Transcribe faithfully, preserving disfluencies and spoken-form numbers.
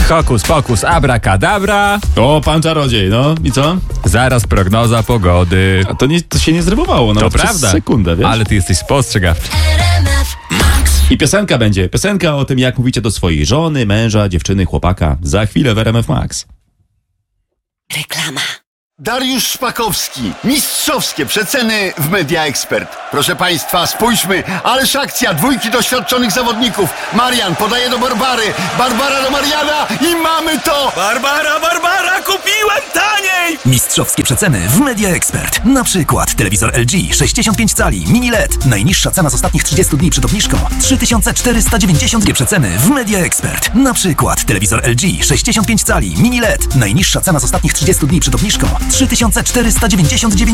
Hokus pokus abracadabra. O, pan czarodziej, no i co? Zaraz prognoza pogody. A to, nie, to się nie zrymowało, no To prawda. sekundę, wiesz? Ale ty jesteś spostrzegawczy. I piosenka będzie. Piosenka o tym, jak mówicie do swojej żony, męża, dziewczyny, chłopaka. Za chwilę w R M F Max. Reklama. Dariusz Szpakowski. Mistrzowskie przeceny w Media Expert. Proszę Państwa, spójrzmy. Ależ akcja dwójki doświadczonych zawodników. Marian podaje do Barbary. Barbara do Mariana i mamy to! Barbara, Barbara, kupiłem taniej! Mistrzowskie przeceny w Media Expert. Na przykład telewizor L G sześćdziesiąt pięć cali mini L E D. Najniższa cena z ostatnich trzydziestu dni przed obniżką trzy tysiące czterysta dziewięćdziesiąt. Przeceny w Media Expert. Na przykład telewizor L G sześćdziesiąt pięć cali mini L E D. Najniższa cena z ostatnich trzydziestu dni przed obniżką trzy tysiące czterysta dziewięćdziesiąt dziewięć.